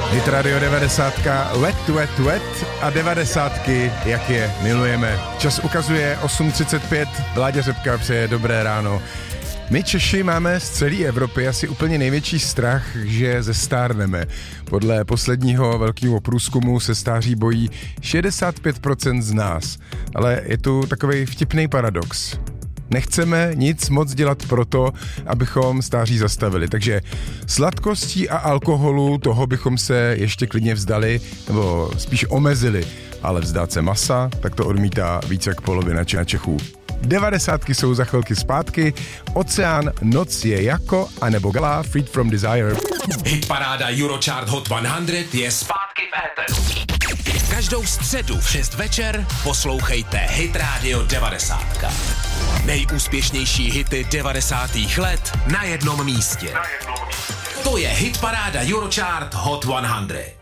Hit Radio 90, wet, wet, wet a 90, jak je milujeme. Čas ukazuje 8:35, Vláďa Řepka přeje dobré ráno. My Češi máme z celé Evropy asi úplně největší strach, že zestárneme. Podle posledního velkého průzkumu se stáří bojí 65% z nás. Ale je tu takovej vtipný paradox. Nechceme nic moc dělat proto, abychom stáří zastavili. Takže sladkostí a alkoholu toho bychom se ještě klidně vzdali, nebo spíš omezili. Ale vzdát se masa, tak to odmítá víc jak polovina Čechů. 90 jsou za chvilky zpátky, Oceán, Noc je jako, anebo Gala, Freed from Desire. Hitparáda Eurochart Hot 100 je zpátky v éteru. Každou středu v 6 večer poslouchejte Hit Radio 90. Nejúspěšnější hity 90. let na jednom místě. To je Hitparáda Eurochart Hot 100.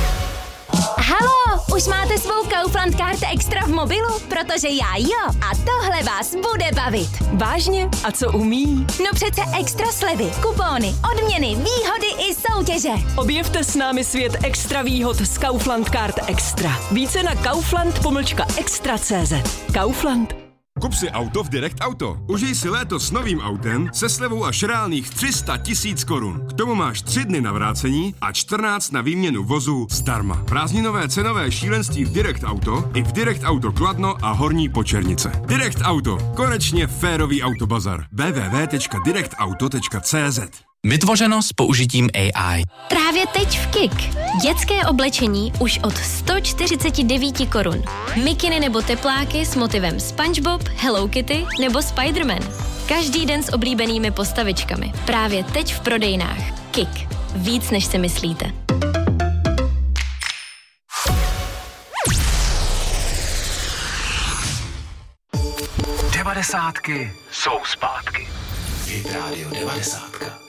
Halo, už máte svou Kaufland Card Extra v mobilu? Protože já jo. A tohle vás bude bavit. Vážně? A co umí? No přece extra slevy, kupóny, odměny, výhody i soutěže. Objevte s námi svět extra výhod z Kaufland Card Extra. Více na kaufland-extra.cz. Kaufland. Kup si auto v Direct Auto. Užij si léto s novým autem se slevou až reálných 300 000 korun. K tomu máš 3 dny na vrácení a 14 na výměnu vozu zdarma. Prázdninové cenové šílenství v Direct Auto i v Direct Auto Kladno a Horní Počernice. Direct Auto. Konečně férový autobazar. www.directauto.cz. Vytvořeno s použitím AI. Právě teď v KIK. Dětské oblečení už od 149 korun. Mikiny nebo tepláky s motivem SpongeBob, Hello Kitty nebo Spider-Man. Každý den s oblíbenými postavičkami. Právě teď v prodejnách. KIK. Víc než si myslíte. Devadesátky jsou zpátky. Hit Radio 90.